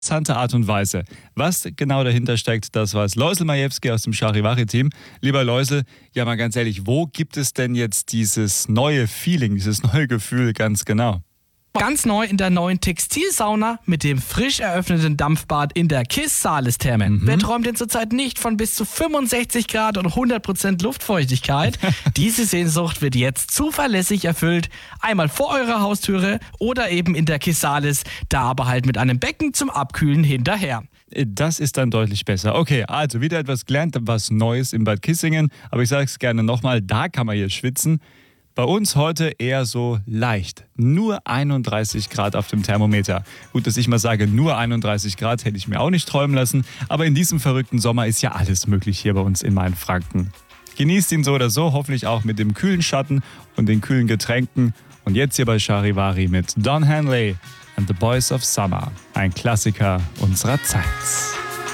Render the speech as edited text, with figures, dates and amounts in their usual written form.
interessante Art und Weise. Was genau dahinter steckt, das weiß Loisel Majewski aus dem Charivari-Team. Lieber Loisel, ja mal ganz ehrlich, wo gibt es denn jetzt dieses neue Feeling, dieses neue Gefühl ganz genau? Ganz neu in der neuen Textilsauna mit dem frisch eröffneten Dampfbad in der KISS Saalestherme. Wer träumt denn zurzeit nicht von bis zu 65 Grad und 100% Luftfeuchtigkeit? Diese Sehnsucht wird jetzt zuverlässig erfüllt. Einmal vor eurer Haustüre oder eben in der KISS Saales, da aber halt mit einem Becken zum Abkühlen hinterher. Das ist dann deutlich besser. Okay, also wieder etwas gelernt, was Neues im Bad Kissingen. Aber ich sage es gerne nochmal, da kann man jetzt schwitzen. Bei uns heute eher so leicht. Nur 31 Grad auf dem Thermometer. Gut, dass ich mal sage, nur 31 Grad hätte ich mir auch nicht träumen lassen. Aber in diesem verrückten Sommer ist ja alles möglich hier bei uns in Mainfranken. Genießt ihn so oder so, hoffentlich auch mit dem kühlen Schatten und den kühlen Getränken. Und jetzt hier bei Charivari mit Don Henley and the Boys of Summer. Ein Klassiker unserer Zeit.